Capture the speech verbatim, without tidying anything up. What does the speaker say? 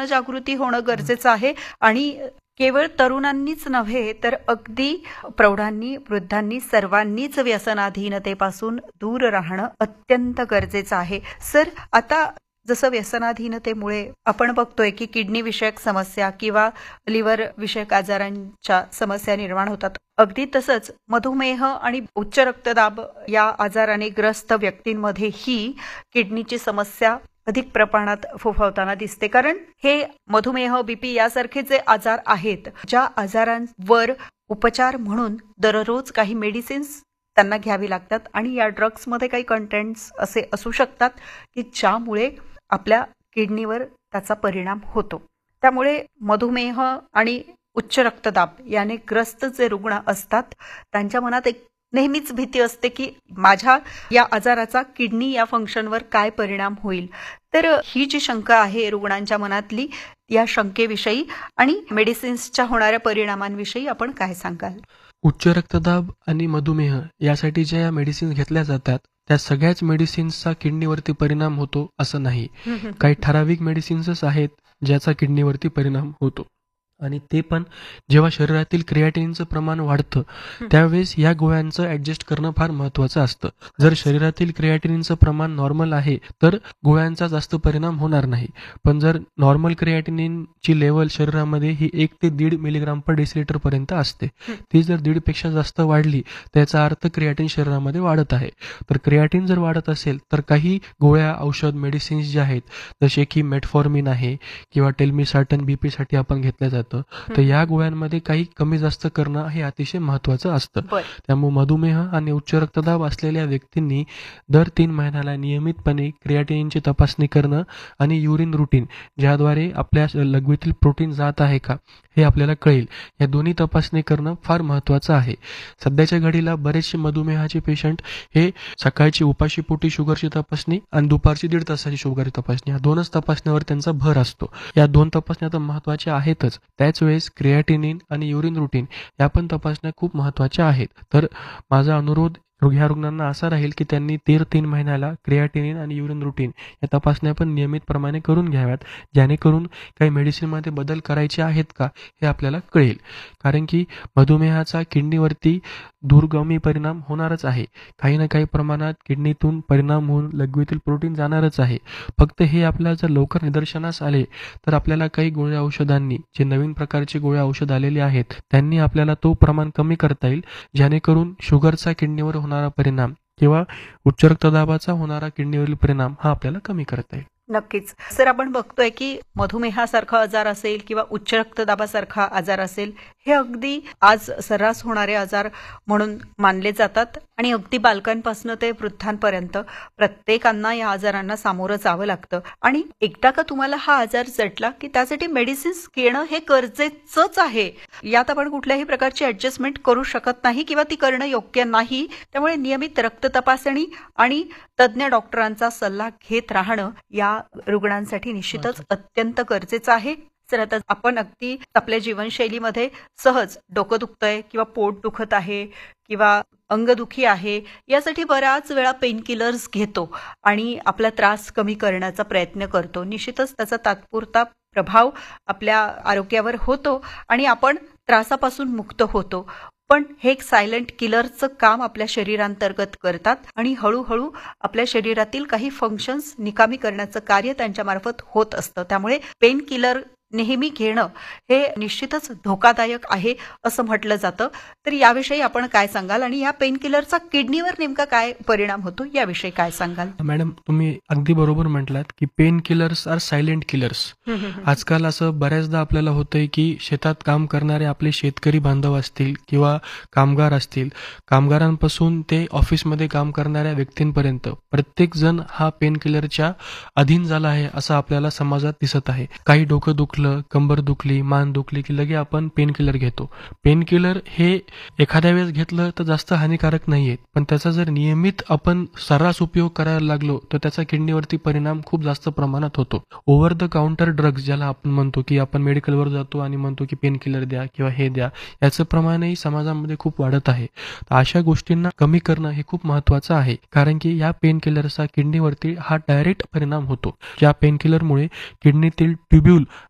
जनजागृती होणं गरजेचं आहे आणि केवळ तरुणांनीच नव्हे तर अगदी प्रौढांनी, वृद्धांनी सर्वांनीच व्यसनाधीनतेपासून दूर राहणं अत्यंत गरजेचं आहे. सर, आता जसं व्यसनाधीनतेमुळे आपण बघतोय की किडनी विषयक समस्या किंवा लिव्हर विषयक आजारांच्या समस्या निर्माण होतात. अगदी तसंच मधुमेह आणि उच्च रक्तदाब या आजाराने ग्रस्त व्यक्तींमध्येही किडनीची समस्या अधिक प्रमाणात फोफावताना दिसते. कारण हे मधुमेह, बीपी यासारखे जे आजार आहेत, ज्या आजारांवर उपचार म्हणून दररोज काही मेडिसिन्स त्यांना घ्यावी लागतात आणि या ड्रग्समध्ये काही कंटेंट्स असे असू शकतात की ज्यामुळे आपल्या किडनीवर त्याचा परिणाम होतो. त्यामुळे मधुमेह आणि उच्च रक्तदाब याने ग्रस्त जे रुग्ण असतात त्यांच्या मनात एक नेहमीच भीती असते की माझ्या या आजाराचा किडनी या फंक्शनवर काय परिणाम होईल. तर ही जी शंका आहे रुग्णांच्या मनातली, या शंकेविषयी आणि मेडिसिन्सच्या होणाऱ्या परिणामांविषयी आपण काय सांगाल? उच्च रक्तदाब आणि मधुमेह यासाठी ज्या मेडिसिन्स घेतल्या जातात त्या सगळ्याच मेडिसिन्सचा किडनीवरती परिणाम होतो असं नाही. काही ठराविक मेडिसिन्सच आहेत ज्याचा किडनीवरती परिणाम होतो आणि ते पण जेव्हा शरीरातील क्रिएटिनिनचं प्रमाण वाढतं त्यावेळेस या गोळ्यांचं ऍडजस्ट करणं फार महत्वाचं असतं. जर शरीरातील क्रिएटिनिनचं प्रमाण नॉर्मल आहे तर गोळ्यांचा जास्त परिणाम होणार नाही. पण जर नॉर्मल क्रिएटिनिनची लेवल शरीरामध्ये ही एक ते दीड मिलीग्राम पर डेसिलिटर पर्यंत असते, ती जर दीड पेक्षा जास्त वाढली त्याचा अर्थ क्रिएटिन शरीरामध्ये वाढत आहे. तर क्रिएटिन जर वाढत असेल तर काही गोळ्या, औषध, मेडिसिन्स जे आहेत जसे की मेटफॉर्मिन आहे किंवा टेल्मिसार्टन बीपीसाठी आपण घेतल्या जातं, तर या गोळ्यांमध्ये काही कमी जास्त करणं हे अतिशय महत्वाचं असतं. त्यामुळे मधुमेह आणि उच्च रक्तदाब असलेल्या व्यक्तींनी दर तीन महिन्याला नियमितपणे क्रिएटिनिनची तपासणी करणं आणि युरिन रुटीन ज्याद्वारे आपल्या लघवीतील प्रोटीन जात आहे का हे आपल्याला कळेल, या दोन्ही तपासणी करणं फार महत्वाचं आहे. सध्याच्या घडीला बरेचसे मधुमेहाचे पेशंट हे सकाळची उपाशीपोटी शुगरची तपासणी आणि दुपारची दीड तासाची शुगर तपासणी या दोनच तपासण्यावर त्यांचा भर असतो. या दोन तपासण्या तर महत्वाच्या आहेतच, त्याच वेळेस क्रिएटिनिन आणि युरिन रुटीन या पण तपासण्या खूप महत्वाच्या आहेत. तर माझा अनुरोध ह्या रुग्णांना असा राहील की त्यांनी दर तीन महिन्याला क्रिएटिनिन आणि युरिन रुटीन या तपासण्या पण नियमितप्रमाणे करून घ्याव्यात, जेणेकरून काही मेडिसिनमध्ये बदल करायचे आहेत का हे आपल्याला कळेल. कारण की मधुमेहाचा किडनीवरती दूरगामी परिणाम होणारच आहे. काही ना काही प्रमाणात किडनीतून परिणाम होऊन लघवीतील प्रोटीन जाणारच आहे. फक्त हे आपल्याला जर लवकर निदर्शनास आले तर आपल्याला काही गोळ्या औषधांनी, जे नवीन प्रकारचे गोळ्या औषध आलेले आहेत त्यांनी आपल्याला तो प्रमाण कमी करता येईल, जेणेकरून शुगरचा किडनीवर होणारा परिणाम किंवा उच्च रक्तदाबाचा होणारा किडनीवरील परिणाम हा आपल्याला कमी करता येईल. नक्कीच सर, आपण बघतोय की मधुमेहासारखा आजार असेल किंवा उच्च रक्तदाबासारखा आजार असेल, हे अगदी आज सर्रास होणारे आजार म्हणून मानले जातात आणि अगदी बालकांपासून ते वृद्धांपर्यंत प्रत्येकांना या आजारांना सामोरं जावं लागतं. आणि एकदा का तुम्हाला हा आजार जडला की त्यासाठी मेडिसिन्स घेणं हे गरजेचंच आहे. यात आपण कुठल्याही प्रकारची ऍडजस्टमेंट करू शकत नाही किंवा ती करणं योग्य नाही. त्यामुळे नियमित रक्त तपासणी आणि तज्ज्ञ डॉक्टरांचा सल्ला घेत राहणं या रुग्णांसाठी निश्चितच अत्यंत गरजेचं आहे. तर आता आपण अगदी आपल्या जीवनशैलीमध्ये सहज डोकं दुखतंय किंवा पोट दुखत आहे किंवा अंगदुखी आहे यासाठी बऱ्याच वेळा पेन किलर्स घेतो आणि आपला त्रास कमी करण्याचा प्रयत्न करतो. निश्चितच त्याचा तात्पुरता प्रभाव आपल्या आरोग्यावर होतो आणि आपण त्रासापासून मुक्त होतो. पण हे एक सायलेंट किलरचं काम आपल्या शरीरांतर्गत करतात आणि हळूहळू आपल्या शरीरातील काही फंक्शन्स निकामी करण्याचं कार्य त्यांच्यामार्फत होत असतं. त्यामुळे पेन किलर नेहमी घेणं हे निश्चितच धोकादायक आहे असं म्हटलं जातं. तर याविषयी आपण काय सांगाल आणि या पेन किलरचा किडनीवर नेमका काय परिणाम होतो याविषयी काय सांगाल? मॅडम, तुम्ही अगदी बरोबर म्हटलात की pain killers R silent killers. आजकाल असं बऱ्याचदा आपल्याला होतंय की शेतात काम करणारे आपले शेतकरी बांधव असतील किंवा कामगार असतील, कामगारांपासून ते ऑफिसमध्ये काम करणाऱ्या व्यक्तींपर्यंत प्रत्येक जण हा पेन किलरच्या अधीन झाला आहे असं आपल्याला समाजात दिसत आहे. काही डोकं दुखलं, कंबर दुखली, मान दुखली की लगे आपण पेन किलर घेतो. पेन किलर हे एखाद्या वेळेस घेतलं तर जास्त हानिकारक नाहीये, पण त्याचा जर नियमित आपण सर्रास उपयोग करायला लागलो तर त्याचा किडनीवरती परिणाम खूप जास्त प्रमाणात होतो. ओव्हर द काउंटर ड्रग्ज ज्याला आपण म्हणतो की आपण मेडिकलवर जातो आणि म्हणतो की पेन किलर द्या किंवा हे द्या, याचं प्रमाणही समाजामध्ये खूप वाढत आहे. तर अशा गोष्टींना कमी करणं हे खूप महत्वाचं आहे, कारण की या पेन किलरचा किडनीवरती हा डायरेक्ट परिणाम होतो. या पेन किलरमुळे किडनीतील ट्युब्यूल